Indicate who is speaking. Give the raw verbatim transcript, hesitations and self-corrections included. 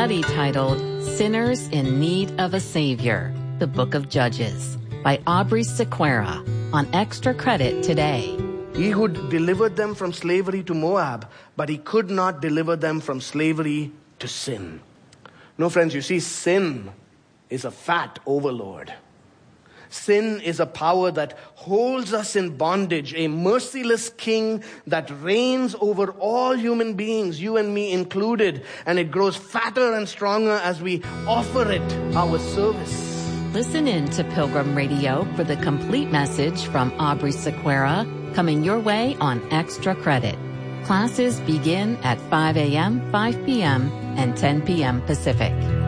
Speaker 1: study titled Sinners in Need of a Savior, the Book of Judges, by Aubrey Sequeira, on Extra Credit today.
Speaker 2: Ehud delivered them from slavery to Moab, but he could not deliver them from slavery to sin. No, friends, you see, sin is a fat overlord. Sin is a power that holds us in bondage, a merciless king that reigns over all human beings, you and me included, and it grows fatter and stronger as we offer it our service.
Speaker 1: Listen in to Pilgrim Radio for the complete message from Aubrey Sequeira, coming your way on Extra Credit. Classes begin at five a.m., five p.m., and ten p.m. Pacific.